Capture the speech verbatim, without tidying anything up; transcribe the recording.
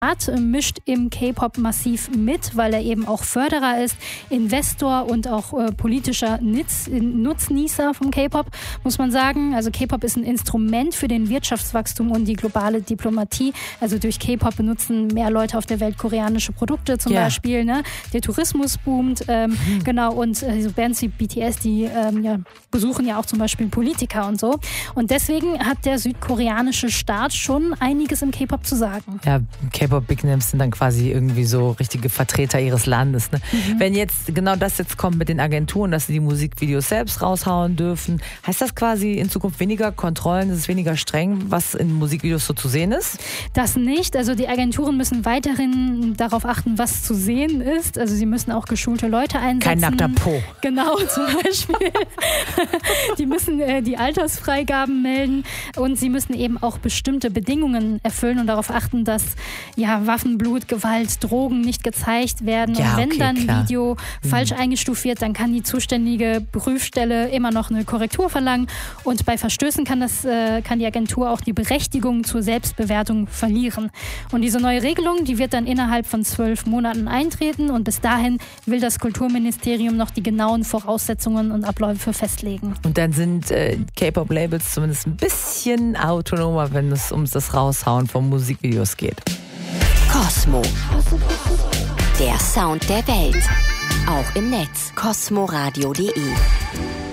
mischt im K-Pop massiv mit, weil er eben auch Förderer ist, Investor und auch äh, politischer Nutz, Nutznießer vom K-Pop, muss man sagen. Also K-Pop ist ein Instrument für den Wirtschaftswachstum und die globale Diplomatie. Also durch K-Pop benutzen mehr Leute auf der Welt koreanische Produkte zum ja. Beispiel. Ne? Der Tourismus boomt. Ähm, mhm. Genau, und äh, so Bands wie B T S, die ähm, ja, besuchen ja auch zum Beispiel Politiker und so. Und deswegen hat der südkoreanische Staat schon einiges im K-Pop zu sagen. Ja, K-Pop Big Names sind dann quasi irgendwie so richtige Vertreter ihres Landes. Ne? Mhm. Wenn jetzt genau das jetzt kommt mit den Agenturen, dass sie die Musikvideos selbst raushauen dürfen, heißt das quasi in Zukunft weniger Kontrollen, ist es weniger streng, was in Musikvideos so zu sehen ist? Das nicht. Also die Agenturen müssen weiterhin darauf achten, was zu sehen ist. Also sie müssen auch geschulte Leute einsetzen. Kein nackter Po. Genau, zum Beispiel. Die müssen äh, die Altersfreigaben melden und sie müssen eben auch bestimmte Bedingungen erfüllen und darauf achten, dass ja, Waffen, Blut, Gewalt, Drogen nicht gezeigt werden. Ja, und wenn okay, dann ein klar. Video mhm. falsch eingestuft wird, dann kann die zuständige Prüfstelle immer noch eine Korrektur verlangen. Und bei Verstößen kann, das, äh, kann die Agentur auch die Berechtigung zur Selbstbewertung verlieren. Und diese neue Regelung, die wird dann innerhalb von zwölf Monaten eintreten. Und bis dahin will das Kulturministerium noch die genauen Voraussetzungen und Abläufe festlegen. Und dann sind äh, K-Pop-Labels zumindest ein bisschen autonomer, wenn es um das Raushauen von Musikvideos geht. Kosmo. Der Sound der Welt. Auch im Netz. kosmoradio punkt de